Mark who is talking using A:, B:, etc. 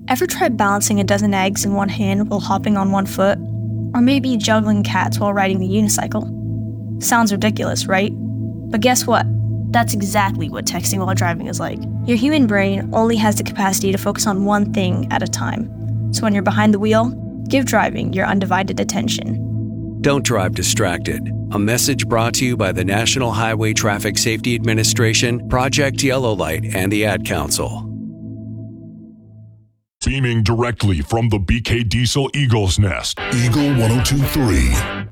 A: Ever try balancing a dozen eggs in one hand while hopping on one foot? Or maybe juggling cats while riding the unicycle? Sounds ridiculous, right? But guess what? That's exactly what texting while driving is like. Your human brain only has the capacity to focus on one thing at a time. So when you're behind the wheel, give driving your undivided attention.
B: Don't drive distracted. A message brought to you by the National Highway Traffic Safety Administration, Project Yellow Light, and the Ad Council.
C: Beaming directly from the BK Diesel Eagle's Nest. Eagle 102.3.